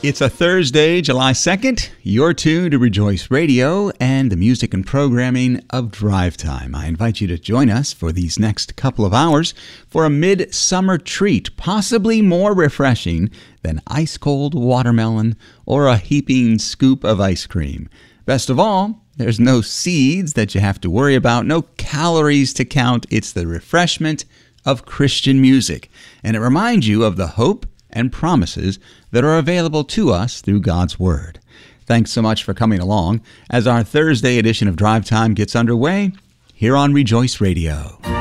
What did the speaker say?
It's a Thursday, July 2nd. You're tuned to Rejoice Radio and the music and programming of Drive Time. I invite you to join us for these next couple of hours for a midsummer treat, possibly more refreshing than ice-cold watermelon or a heaping scoop of ice cream. Best of all, there's no seeds that you have to worry about, no calories to count. It's the refreshment of Christian music, and it reminds you of the hope and promises that are available to us through God's Word. Thanks so much for coming along as our Thursday edition of Drive Time gets underway here on Rejoice Radio.